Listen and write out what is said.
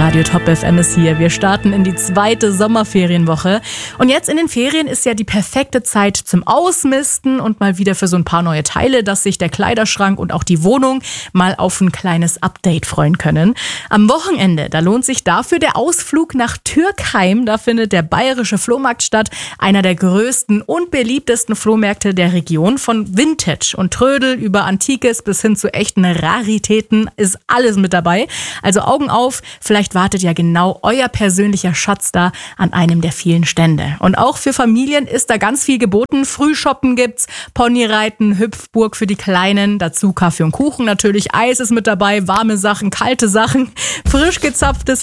Radio Top FM ist hier. Wir starten in die 2. Sommerferienwoche. Und jetzt in den Ferien ist ja die perfekte Zeit zum Ausmisten und mal wieder für so ein paar neue Teile, dass sich der Kleiderschrank und auch die Wohnung mal auf ein kleines Update freuen können. Am Wochenende, da lohnt sich dafür der Ausflug nach Türkheim. Da findet der Bayerische Flohmarkt statt. Einer der größten und beliebtesten Flohmärkte der Region. Von Vintage und Trödel über Antikes bis hin zu echten Raritäten ist alles mit dabei. Also Augen auf, vielleicht wartet ja genau euer persönlicher Schatz da an einem der vielen Stände. Und auch für Familien ist da ganz viel geboten. Frühshoppen gibt's, Ponyreiten, Hüpfburg für die Kleinen, dazu Kaffee und Kuchen natürlich, Eis ist mit dabei, warme Sachen, kalte Sachen, frisch gezapftes